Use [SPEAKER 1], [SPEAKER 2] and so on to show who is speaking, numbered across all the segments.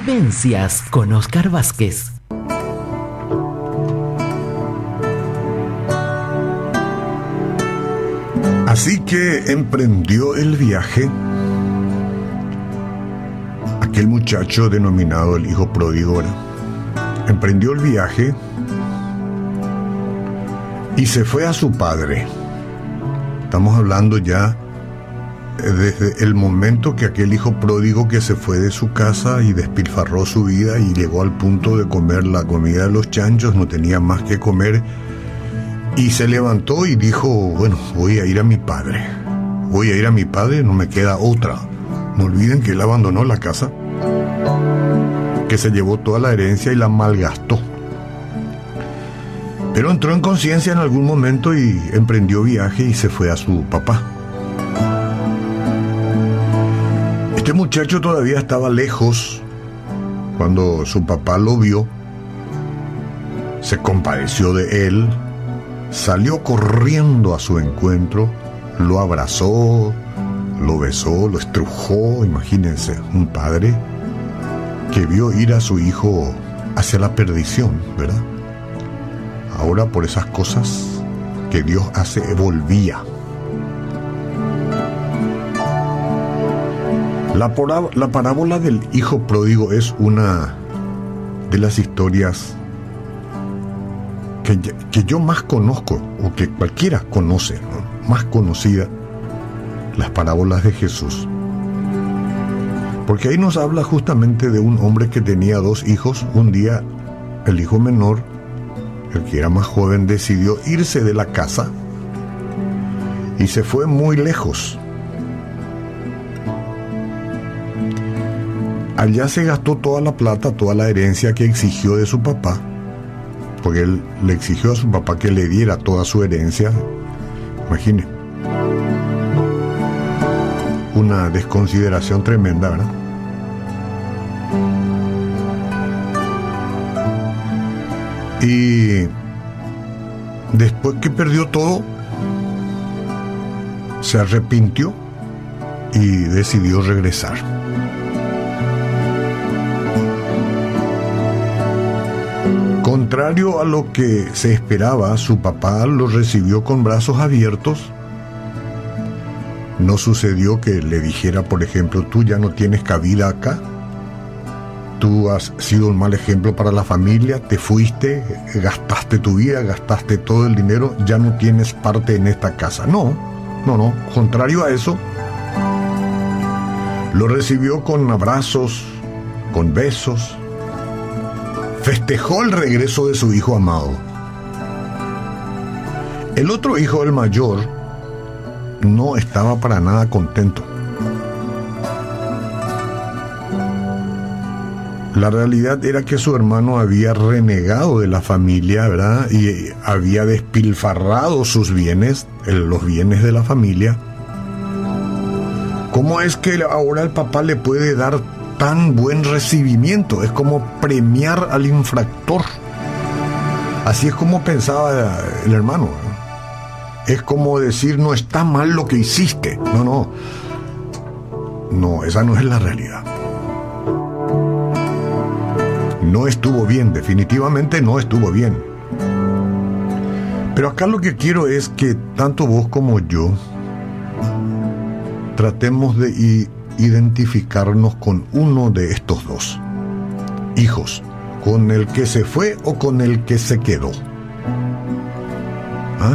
[SPEAKER 1] Vivencias con Oscar Vázquez.
[SPEAKER 2] Así que emprendió el viaje aquel muchacho denominado el hijo pródigo, ¿verdad? Emprendió el viaje y se fue a su padre. Estamos hablando ya desde el momento que aquel hijo pródigo que se fue de su casa y despilfarró su vida y llegó al punto de comer la comida de los chanchos, no tenía más que comer, y se levantó y dijo: bueno, voy a ir a mi padre, no me queda otra. No olviden que él abandonó la casa, que se llevó toda la herencia y la malgastó. Pero entró en conciencia en algún momento y emprendió viaje y se fue a su papá. Este muchacho todavía estaba lejos cuando su papá lo vio, se compadeció de él, salió corriendo a su encuentro, lo abrazó, lo besó, lo estrujó. Imagínense, un padre que vio ir a su hijo hacia la perdición, ¿verdad? Ahora por esas cosas que Dios hace, volvía. La parábola del hijo pródigo es una de las historias que yo más conozco, o que cualquiera conoce, ¿no? Más conocida, las parábolas de Jesús. Porque ahí nos habla justamente de un hombre que tenía dos hijos. Un día el hijo menor, el que era más joven, decidió irse de la casa y se fue muy lejos. Allá se gastó toda la plata, toda la herencia que exigió de su papá, porque él le exigió a su papá que le diera toda su herencia. Imagine, una desconsideración tremenda, ¿verdad? Y después que perdió todo, se arrepintió y decidió regresar. Contrario a lo que se esperaba, su papá lo recibió con brazos abiertos. No sucedió que le dijera, por ejemplo: tú ya no tienes cabida acá, tú has sido un mal ejemplo para la familia, te fuiste, gastaste tu vida, gastaste todo el dinero, ya no tienes parte en esta casa. No, contrario a eso, lo recibió con abrazos, con besos. Festejó el regreso de su hijo amado. El otro hijo, el mayor, no estaba para nada contento. La realidad era que su hermano había renegado de la familia, ¿verdad? Y había despilfarrado sus bienes, los bienes de la familia. ¿Cómo es que ahora el papá le puede dar tan buen recibimiento? Es como premiar al infractor. Así es como pensaba el hermano. Es como decir: no está mal lo que hiciste. No, esa no es la realidad. No estuvo bien, definitivamente no estuvo bien. Pero acá lo que quiero es que tanto vos como yo tratemos de identificarnos con uno de estos dos hijos, con el que se fue o con el que se quedó. ¿Ah?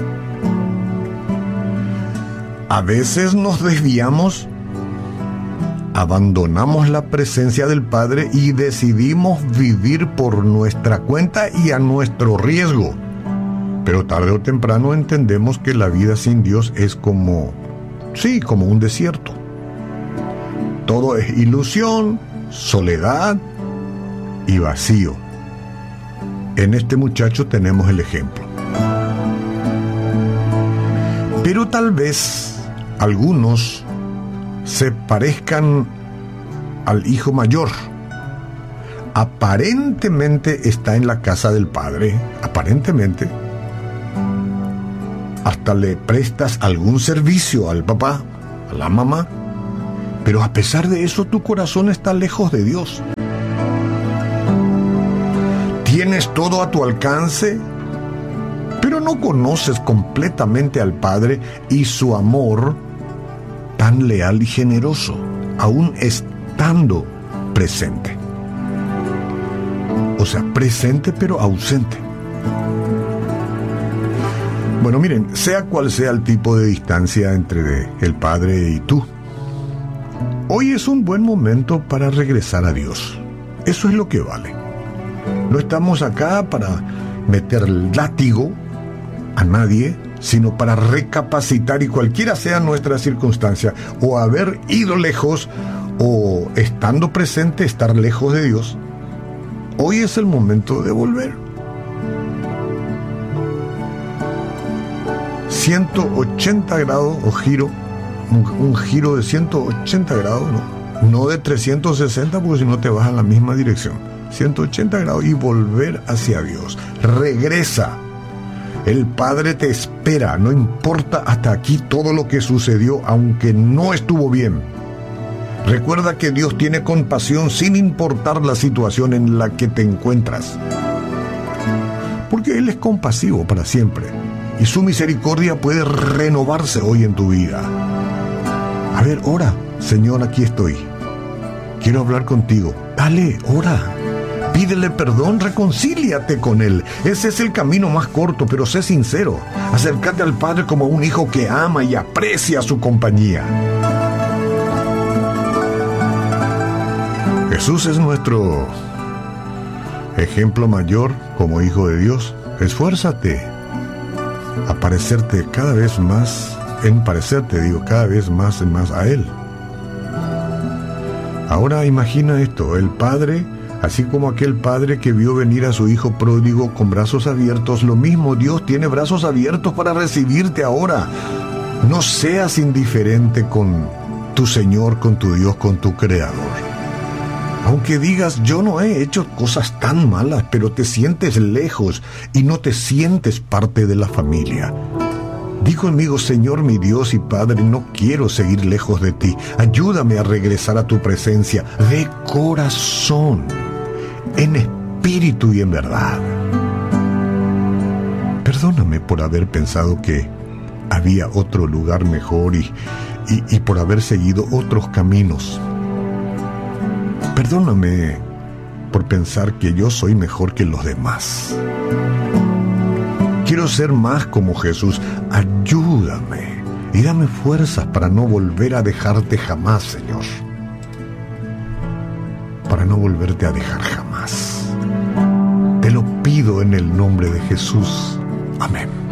[SPEAKER 2] A veces nos desviamos, abandonamos la presencia del Padre y decidimos vivir por nuestra cuenta y a nuestro riesgo. Pero tarde o temprano entendemos que la vida sin Dios es como un desierto. Todo es ilusión, soledad y vacío. En este muchacho tenemos el ejemplo. Pero tal vez algunos se parezcan al hijo mayor. Aparentemente está en la casa del padre, aparentemente. Hasta le prestas algún servicio al papá, a la mamá. Pero a pesar de eso, tu corazón está lejos de Dios. Tienes todo a tu alcance, pero no conoces completamente al Padre y su amor tan leal y generoso, aún estando presente. O sea, presente pero ausente. Bueno, miren, sea cual sea el tipo de distancia entre el Padre y tú, hoy es un buen momento para regresar a Dios. Eso es lo que vale. No estamos acá para meter el látigo a nadie, sino para recapacitar, y cualquiera sea nuestra circunstancia, o haber ido lejos, o estando presente, estar lejos de Dios, hoy es el momento de volver. 180 grados o giro, un giro de 180 grados, no de 360, porque si no te vas en la misma dirección. 180 grados y volver hacia Dios. Regresa. El Padre te espera, no importa hasta aquí todo lo que sucedió, aunque no estuvo bien. Recuerda que Dios tiene compasión sin importar la situación en la que te encuentras. Porque Él es compasivo para siempre. Y su misericordia puede renovarse hoy en tu vida. A ver, ora. Señor, aquí estoy. Quiero hablar contigo. Dale, ora. Pídele perdón, reconcíliate con Él. Ese es el camino más corto, pero sé sincero. Acércate al Padre como un hijo que ama y aprecia su compañía. Jesús es nuestro ejemplo mayor como hijo de Dios. Esfuérzate a parecerte cada vez más, cada vez más y más a Él. Ahora imagina esto, el Padre, así como aquel padre que vio venir a su hijo pródigo con brazos abiertos, lo mismo Dios tiene brazos abiertos para recibirte ahora. No seas indiferente con tu Señor, con tu Dios, con tu Creador. Aunque digas, yo no he hecho cosas tan malas, pero te sientes lejos y no te sientes parte de la familia. Di conmigo, Señor mi Dios y Padre, no quiero seguir lejos de ti. Ayúdame a regresar a tu presencia de corazón, en espíritu y en verdad. Perdóname por haber pensado que había otro lugar mejor y por haber seguido otros caminos. Perdóname por pensar que yo soy mejor que los demás. Quiero ser más como Jesús. Ayúdame y dame fuerzas para no volver a dejarte jamás, Señor. Para no volverte a dejar jamás. Te lo pido en el nombre de Jesús. Amén.